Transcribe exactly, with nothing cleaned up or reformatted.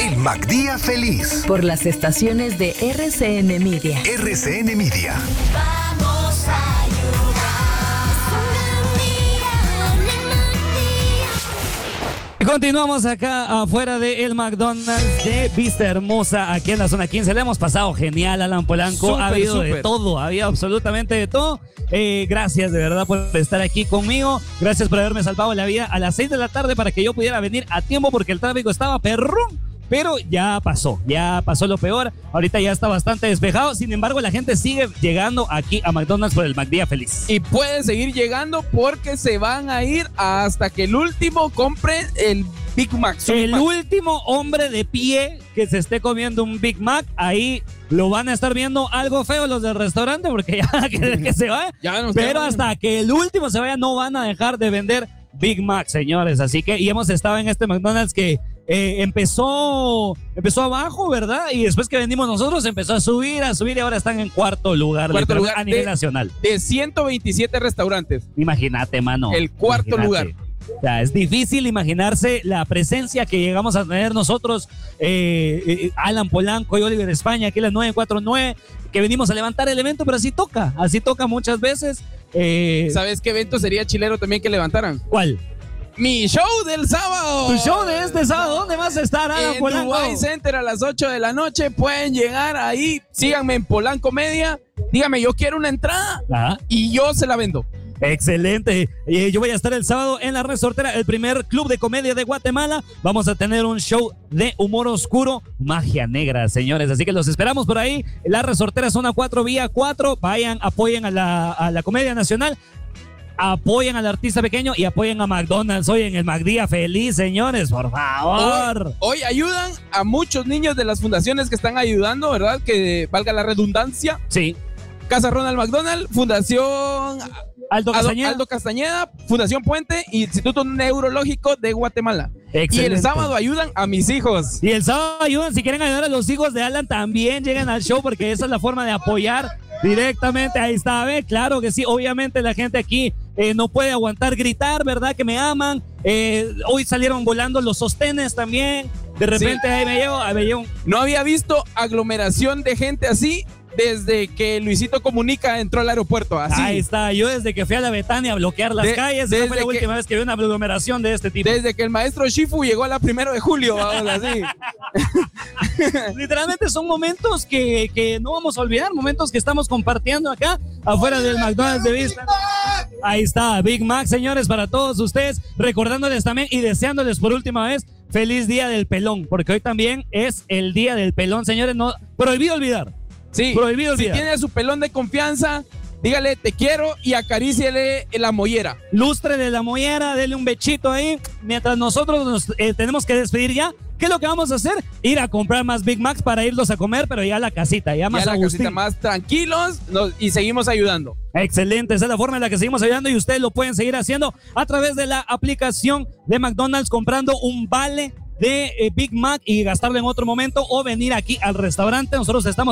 El MacDía Feliz. Por las estaciones de R C N Media. R C N Media. Vamos a Continuamos acá afuera del McDonald's de Vista Hermosa, aquí en la zona quince. Le hemos pasado genial, Alan Polanco. Super, ha habido super. de todo, ha habido absolutamente de todo. Eh, gracias de verdad por estar aquí conmigo. Gracias por haberme salvado la vida a las seis de la tarde para que yo pudiera venir a tiempo porque el tráfico estaba perrón. Pero ya pasó, ya pasó lo peor. Ahorita ya está bastante despejado. Sin embargo, la gente sigue llegando aquí a McDonald's por el MacDía Feliz. Y puede seguir llegando porque se van a ir hasta que el último compre el Big Mac. El Mac. último hombre de pie que se esté comiendo un Big Mac, ahí lo van a estar viendo algo feo los del restaurante porque ya que, que se va. Ya nos Pero quedamos. hasta que el último se vaya no van a dejar de vender Big Mac, señores. Así que, y hemos estado en este McDonald's que eh, empezó, empezó abajo, ¿verdad? Y después que vendimos nosotros empezó a subir, a subir y ahora están en cuarto lugar, Cuarto lugar a nivel de- nacional. De ciento veintisiete restaurantes. Imagínate, mano. El cuarto Imagínate. lugar. O sea, es difícil imaginarse la presencia que llegamos a tener nosotros, eh, eh, Alan Polanco y Oliver España, aquí en las nueve cuatro nueve, que venimos a levantar el evento, pero así toca, así toca muchas veces. Eh, ¿Sabes qué evento sería chilero también que levantaran? ¿Cuál? Mi show del sábado. Tu show de este sábado, ¿dónde vas a estar, Alan En Polanco? Dubai Center a las ocho de la noche. Pueden llegar ahí. Síganme en Polanco Media. Dígame, yo quiero una entrada Ajá. y yo se la vendo. Excelente. Eh, yo voy a estar el sábado en La Resortera, el primer club de comedia de Guatemala. Vamos a tener un show de humor oscuro, magia negra, señores. Así que los esperamos por ahí. La Resortera, zona cuatro, vía cuatro. Vayan, apoyen a la, a la comedia nacional. Apoyen al artista pequeño y apoyen a McDonald's hoy en el MacDía Feliz, señores, por favor. Hoy, hoy ayudan a muchos niños de las fundaciones que están ayudando, ¿verdad? Que valga la redundancia. Sí. Casa Ronald McDonald, Fundación Aldo Castañeda. Aldo Castañeda, Fundación Puente y Instituto Neurológico de Guatemala. Excelente. Y el sábado ayudan a mis hijos. Y el sábado ayudan, si quieren ayudar a los hijos de Alan, también lleguen al show porque esa es la forma de apoyar directamente. Ahí está, ¿ve? Claro que sí, obviamente la gente aquí eh, no puede aguantar gritar, ¿verdad? Que me aman. Eh, hoy salieron volando los sostenes también. De repente Sí. ahí me llevo, ahí me llevo. No había visto aglomeración de gente así desde que Luisito Comunica entró al aeropuerto. Así. Ahí está, yo desde que fui a la Betania a bloquear las De- calles, esa desde fue la que- última vez que vi una aglomeración de este tipo. Desde que el maestro Shifu llegó a la primero de julio, vamos así. Literalmente son momentos que, que no vamos a olvidar, momentos que estamos compartiendo acá afuera del McDonald's de Vista. Ahí está, Big Mac, señores, para todos ustedes, recordándoles también y deseándoles por última vez feliz día del pelón, porque hoy también es el día del pelón, señores, no prohibido olvidar. Sí, Prohibido si olvidar. tiene a su pelón de confianza, dígale te quiero y acaríciele la mollera. Lustre de la mollera, dele un bechito ahí, mientras nosotros nos eh, tenemos que despedir ya. ¿Qué es lo que vamos a hacer? Ir a comprar más Big Macs para irlos a comer, pero ya a la casita, ya más Ya la Agustín. casita más tranquilos nos- y seguimos ayudando. Excelente, esa es la forma en la que seguimos ayudando y ustedes lo pueden seguir haciendo a través de la aplicación de McDonald's comprando un vale de eh, Big Mac y gastarlo en otro momento o venir aquí al restaurante. Nosotros estamos